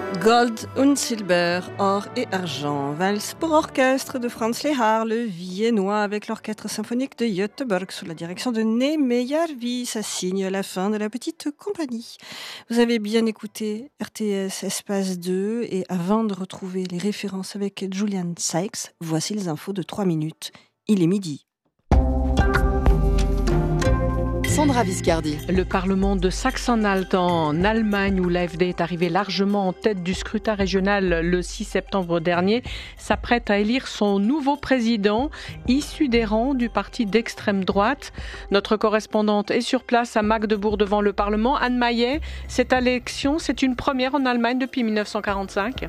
Gold und Silber, or et argent, valse pour orchestre de Franz Lehár, le viennois, avec l'orchestre symphonique de Göteborg sous la direction de Némé Järvi. Ça signe la fin de la petite compagnie. Vous avez bien écouté RTS Espace 2 et avant de retrouver les références avec Julian Sykes, voici les infos de 3 minutes. Il est midi. Sandra Viscardi. Le Parlement de Saxe-Anhalt en Allemagne, où l'AfD est arrivé largement en tête du scrutin régional le 6 septembre dernier, s'apprête à élire son nouveau président, issu des rangs du parti d'extrême droite. Notre correspondante est sur place à Magdebourg devant le Parlement. Anne Maillet, cette élection, c'est une première en Allemagne depuis 1945.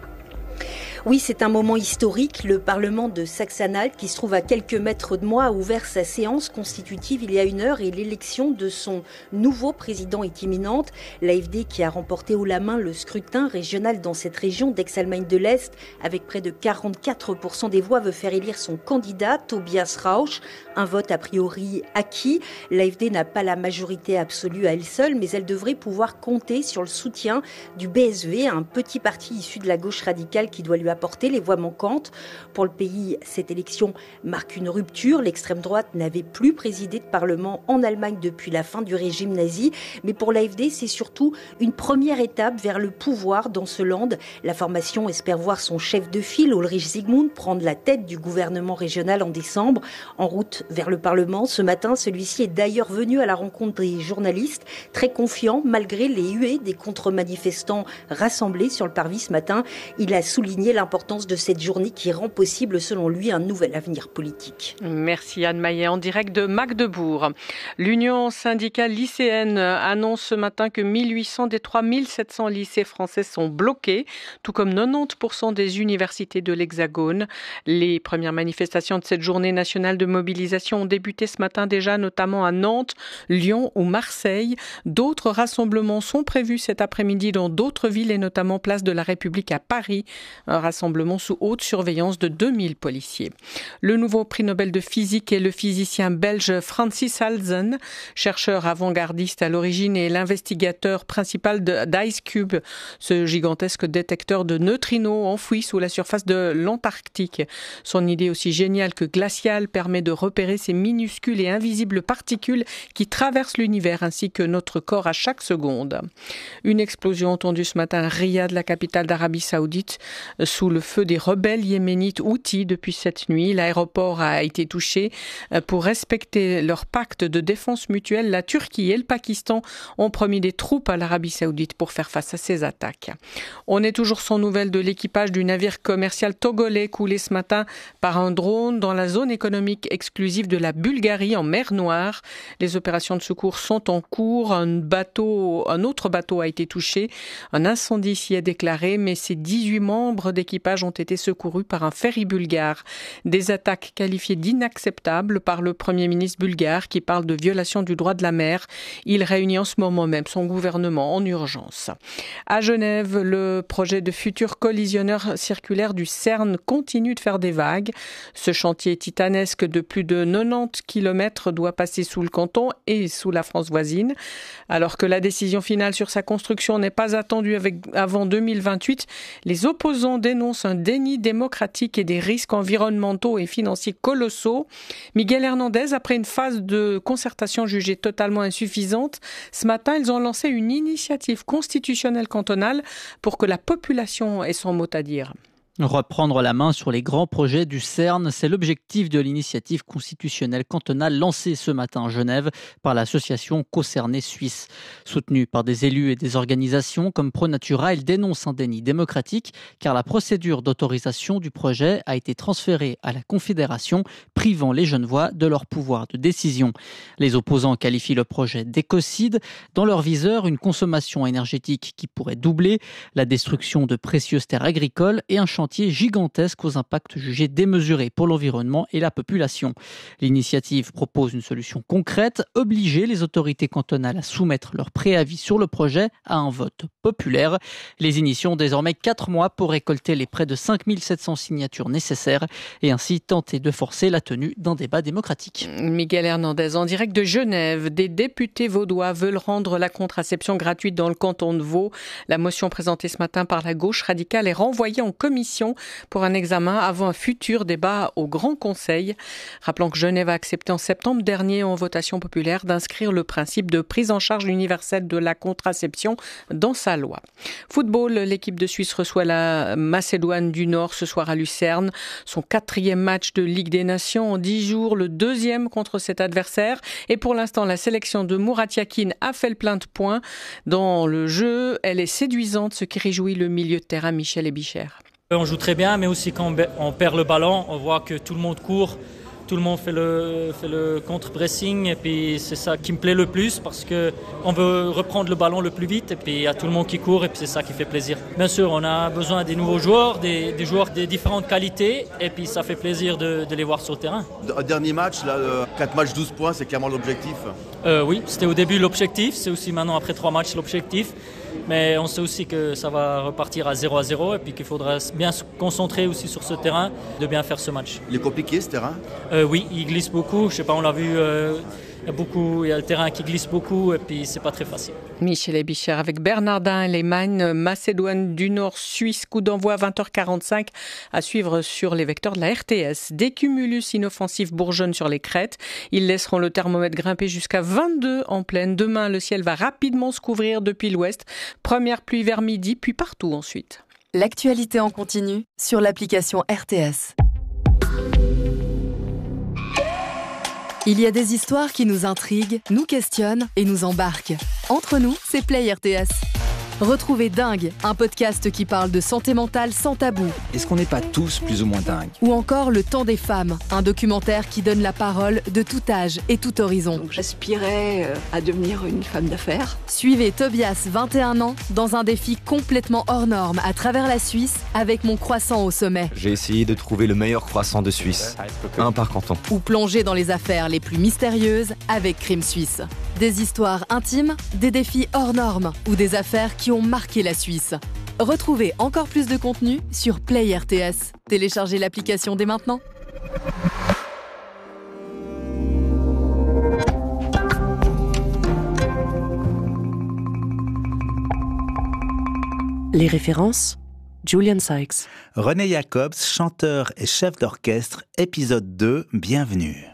Oui, c'est un moment historique. Le Parlement de Saxe-Anhalt, qui se trouve à quelques mètres de moi, a ouvert sa séance constitutive il y a 1 heure et l'élection de son nouveau président est imminente. L'AfD, qui a remporté haut la main le scrutin régional dans cette région d'Aix-Allemagne de l'Est, avec près de 44% des voix, veut faire élire son candidat, Tobias Rauch. Un vote a priori acquis. L'AfD n'a pas la majorité absolue à elle seule, mais elle devrait pouvoir compter sur le soutien du BSV, un petit parti issu de la gauche radicale qui doit lui apporter les voix manquantes. Pour le pays, cette élection marque une rupture. L'extrême droite n'avait plus présidé de parlement en Allemagne depuis la fin du régime nazi. Mais pour l'AfD, c'est surtout une première étape vers le pouvoir dans ce land. La formation espère voir son chef de file, Ulrich Zygmunt, prendre la tête du gouvernement régional en décembre. En route vers le Parlement, ce matin, celui-ci est d'ailleurs venu à la rencontre des journalistes, très confiant malgré les huées des contre-manifestants rassemblés sur le parvis ce matin. Il a souligné l'importance de cette journée qui rend possible, selon lui, un nouvel avenir politique. Merci Anne Maillet, en direct de Magdebourg. L'Union syndicale lycéenne annonce ce matin que 1800 des 3700 lycées français sont bloqués, tout comme 90% des universités de l'Hexagone. Les premières manifestations de cette journée nationale de mobilisation ont débuté ce matin déjà, notamment à Nantes, Lyon ou Marseille. D'autres rassemblements sont prévus cet après-midi dans d'autres villes et notamment place de la République à Paris. Un rassemblement sous haute surveillance de 2000 policiers. Le nouveau prix Nobel de physique est le physicien belge Francis Halzen, chercheur avant-gardiste à l'origine et l'investigateur principal d'IceCube, ce gigantesque détecteur de neutrinos enfoui sous la surface de l'Antarctique. Son idée aussi géniale que glaciale permet de repérer ces minuscules et invisibles particules qui traversent l'univers ainsi que notre corps à chaque seconde. Une explosion entendue ce matin à Riyad, la capitale d'Arabie Saoudite, sous le feu des rebelles yéménites Houthis depuis cette nuit. L'aéroport a été touché. Pour respecter leur pacte de défense mutuelle, la Turquie et le Pakistan ont promis des troupes à l'Arabie Saoudite pour faire face à ces attaques. On est toujours sans nouvelles de l'équipage du navire commercial togolais coulé ce matin par un drone dans la zone économique exclusive de la Bulgarie en mer Noire. Les opérations de secours sont en cours. Un autre bateau a été touché. Un incendie s'y est déclaré, mais ses 18 membres d'équipage ont été secourus par un ferry bulgare. Des attaques qualifiées d'inacceptables par le Premier ministre bulgare qui parle de violation du droit de la mer. Il réunit en ce moment même son gouvernement en urgence. À Genève, le projet de futur collisionneur circulaire du CERN continue de faire des vagues. Ce chantier titanesque de plus de 90 km doit passer sous le canton et sous la France voisine. Alors que la décision finale sur sa construction n'est pas attendue avant 2028, les opposants dénoncent un déni démocratique et des risques environnementaux et financiers colossaux. Miguel Hernandez, après une phase de concertation jugée totalement insuffisante, ce matin, ils ont lancé une initiative constitutionnelle cantonale pour que la population ait son mot à dire. Reprendre la main sur les grands projets du CERN, c'est l'objectif de l'initiative constitutionnelle cantonale lancée ce matin à Genève par l'association Concernés Suisse. Soutenue par des élus et des organisations comme ProNatura, elle dénonce un déni démocratique car la procédure d'autorisation du projet a été transférée à la Confédération, privant les Genevois de leur pouvoir de décision. Les opposants qualifient le projet d'écocide, dans leur viseur une consommation énergétique qui pourrait doubler, la destruction de précieuses terres agricoles et un chantier chantier gigantesque aux impacts jugés démesurés pour l'environnement et la population. L'initiative propose une solution concrète, obliger les autorités cantonales à soumettre leur préavis sur le projet à un vote populaire. Les initiés ont désormais 4 mois pour récolter les près de 5700 signatures nécessaires et ainsi tenter de forcer la tenue d'un débat démocratique. Miguel Hernandez en direct de Genève. Des députés vaudois veulent rendre la contraception gratuite dans le canton de Vaud. La motion présentée ce matin par la gauche radicale est renvoyée en commission pour un examen avant un futur débat au Grand Conseil. Rappelons que Genève a accepté en septembre dernier en votation populaire d'inscrire le principe de prise en charge universelle de la contraception dans sa loi. Football, l'équipe de Suisse reçoit la Macédoine du Nord ce soir à Lucerne. Son 4e match de Ligue des Nations en 10 jours, le 2e contre cet adversaire. Et pour l'instant, la sélection de Murat Yakin a fait le plein de points. Dans le jeu, elle est séduisante, ce qui réjouit le milieu de terrain Michel Ebicher. On joue très bien, mais aussi quand on perd le ballon, on voit que tout le monde court, tout le monde fait le contre-pressing et puis c'est ça qui me plaît le plus parce qu'on veut reprendre le ballon le plus vite et puis il y a tout le monde qui court et puis c'est ça qui fait plaisir. Bien sûr, on a besoin des nouveaux joueurs, des joueurs de différentes qualités et puis ça fait plaisir de les voir sur le terrain. Dernier match, là, 4 matchs, 12 points, c'est clairement l'objectif. Oui, c'était au début l'objectif, c'est aussi maintenant après 3 matchs l'objectif. Mais on sait aussi que ça va repartir à 0-0 et puis qu'il faudra bien se concentrer aussi sur ce terrain, de bien faire ce match. Il est compliqué ce terrain ? Oui, il glisse beaucoup. Je sais pas, on l'a vu, il y a le terrain qui glisse beaucoup et puis c'est pas très facile. Michel Ebicher avec Bernardin Lehmann, Macédoine du Nord, Suisse, coup d'envoi à 20h45 à suivre sur les vecteurs de la RTS. Des cumulus inoffensifs bourgeonnent sur les crêtes. Ils laisseront le thermomètre grimper jusqu'à 22 en pleine. Demain, le ciel va rapidement se couvrir depuis l'ouest. Première pluie vers midi, puis partout ensuite. L'actualité en continu sur l'application RTS. Il y a des histoires qui nous intriguent, nous questionnent et nous embarquent. Entre nous, c'est Play RTS. Retrouvez Dingue, un podcast qui parle de santé mentale sans tabou. Est-ce qu'on n'est pas tous plus ou moins dingues ? Ou encore Le Temps des femmes, un documentaire qui donne la parole de tout âge et tout horizon. Donc j'aspirais à devenir une femme d'affaires. Suivez Tobias, 21 ans, dans un défi complètement hors norme à travers la Suisse avec Mon Croissant au sommet. J'ai essayé de trouver le meilleur croissant de Suisse, un par canton. Ou plonger dans les affaires les plus mystérieuses avec Crime Suisse. Des histoires intimes, des défis hors normes ou des affaires qui ont marqué la Suisse. Retrouvez encore plus de contenu sur Play RTS. Téléchargez l'application dès maintenant. Les références, Julian Sykes. René Jacobs, chanteur et chef d'orchestre, épisode 2, bienvenue.